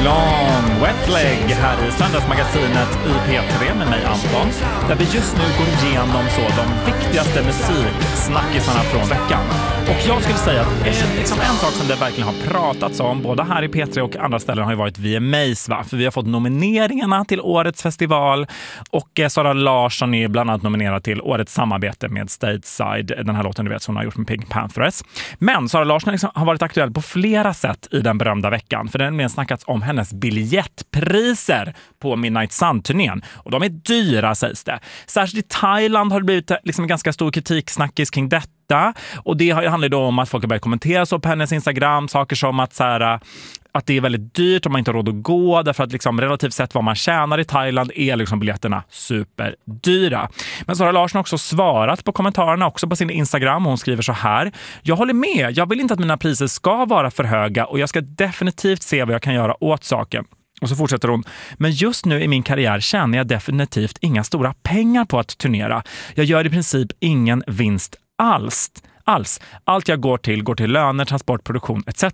long wet leg här i Söndagsmagasinet i P3 med mig Anton, där vi just nu går igenom så de viktigaste musiksnackisarna från veckan. Och jag skulle säga att en sak som det verkligen har pratats om både här i P3 och andra ställen har ju varit VMAs, va? För vi har fått nomineringarna till årets festival och Sara Larsson är bland annat nominerad till årets samarbete med Stateside, den här låten du vet som hon har gjort med Pink Panthers. Men Sara Larsson har varit aktuell på flera sätt i den berömda veckan, för den har snackats om hennes biljettpriser på Midnight Sun-turnén. Och de är dyra, sägs det. Särskilt i Thailand har det blivit en ganska stor kritiksnackis kring detta. Och det handlar då om att folk har börjat kommentera så på hennes Instagram. Saker som att att det är väldigt dyrt om man inte har råd att gå, därför att relativt sett vad man tjänar i Thailand är biljetterna superdyra. Men så har Larsson också svarat på kommentarerna också på sin Instagram. Hon skriver så här: jag håller med, jag vill inte att mina priser ska vara för höga och jag ska definitivt se vad jag kan göra åt saken. Och så fortsätter hon: men just nu i min karriär tjänar jag definitivt inga stora pengar på att turnera. Jag gör i princip ingen vinst alls. Allt jag går till löner, transport, produktion etc.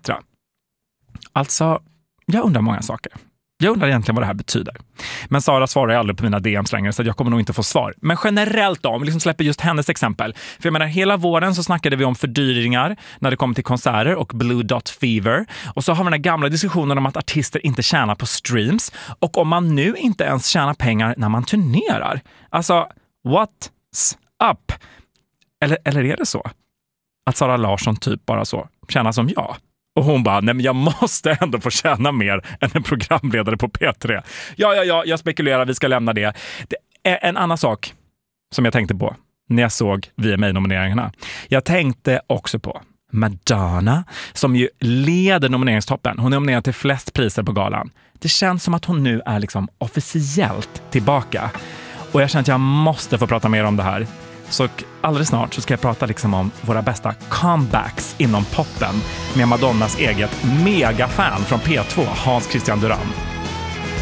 Alltså, jag undrar många saker. Jag undrar egentligen vad det här betyder. Men Sara svarar aldrig på mina DMs längre, så jag kommer nog inte få svar. Men generellt då, om vi släpper just hennes exempel. För jag menar, hela våren så snackade vi om fördyringar när det kommer till konserter och Blue Dot Fever. Och så har vi den här gamla diskussionen om att artister inte tjänar på streams. Och om man nu inte ens tjänar pengar när man turnerar. Alltså, what's up? Eller är det så att Sara Larsson typ bara så tjänar som jag? Och hon bara, nej men jag måste ändå få tjäna mer än en programledare på P3. Ja, jag spekulerar, vi ska lämna det. Det är en annan sak som jag tänkte på när jag såg VMA-nomineringarna. Jag tänkte också på Madonna, som ju leder nomineringstoppen. Hon är nominerad till flest priser på galan. Det känns som att hon nu är officiellt tillbaka. Och jag känner att jag måste få prata mer om det här. Så alldeles snart så ska jag prata om våra bästa comebacks inom poppen med Madonnas eget megafan från P2, Hans Christian Durand.